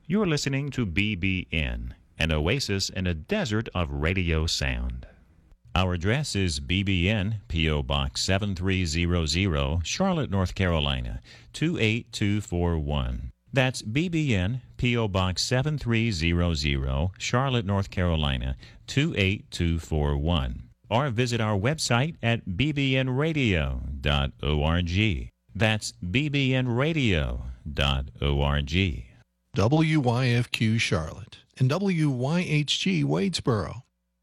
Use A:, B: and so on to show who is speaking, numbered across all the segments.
A: You're listening to BBN, an oasis in a desert of radio sound. Our address is BBN, P.O. Box 7300, Charlotte, North Carolina, 28241. That's BBN, P.O. Box 7300, Charlotte, North Carolina, 28241. Or visit our website at bbnradio.org. That's bbnradio.org.
B: WYFQ Charlotte and WYHG Wadesboro.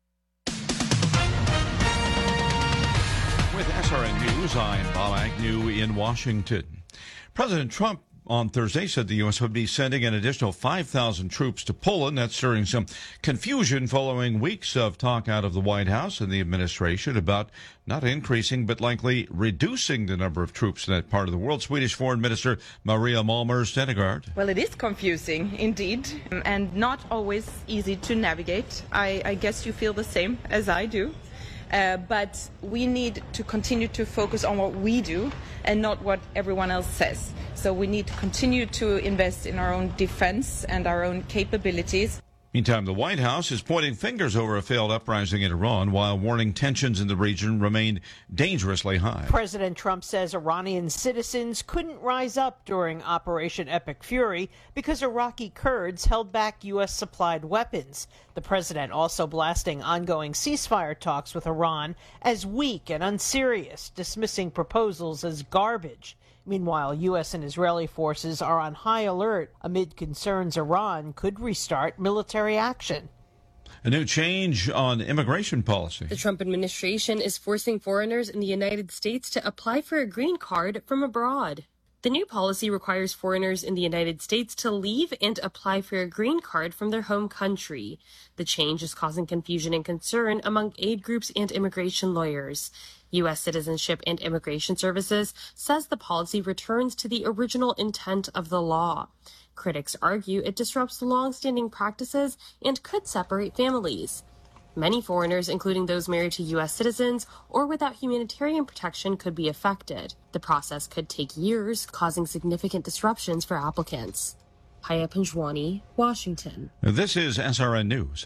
C: With SRN News, I'm Bob Agnew in Washington. President Trump on Thursday said the U.S. would be sending an additional 5,000 troops to Poland. That's stirring some confusion following weeks of talk out of the White House and the administration about not increasing but likely reducing the number of troops in that part of the world. Swedish Foreign Minister Maria Malmer Stenergaard.
D: Well, it is confusing indeed, and not always easy to navigate. I guess you feel the same as I do. But we need to continue to focus on what we do and not what everyone else says. So we need to continue to invest in our own defense and our own capabilities.
C: Meantime, the White House is pointing fingers over a failed uprising in Iran while warning tensions in the region remain dangerously high.
E: President Trump says Iranian citizens couldn't rise up during Operation Epic Fury because Iraqi Kurds held back U.S.-supplied weapons. The president also blasting ongoing ceasefire talks with Iran as weak and unserious, dismissing proposals as garbage. Meanwhile, U.S. and Israeli forces are on high alert amid concerns Iran could restart military action.
C: A new change on immigration policy.
F: The Trump administration is forcing foreigners in the United States to apply for a green card from abroad. The new policy requires foreigners in the United States to leave and apply for a green card from their home country. The change is causing confusion and concern among aid groups and immigration lawyers. U.S. Citizenship and Immigration Services says the policy returns to the original intent of the law. Critics argue it disrupts long-standing practices and could separate families. Many foreigners, including those married to U.S. citizens or without humanitarian protection, could be affected. The process could take years, causing significant disruptions for applicants. Haya Panjwani, Washington.
C: This is SRN News.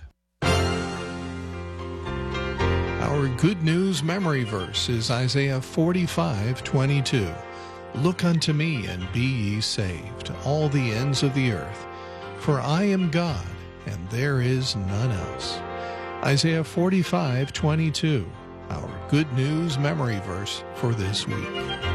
B: Our good news memory verse is Isaiah 45:22. Look unto me and be ye saved, all the ends of the earth. For I am God, and there is none else. Isaiah 45:22, our good news memory verse for this week.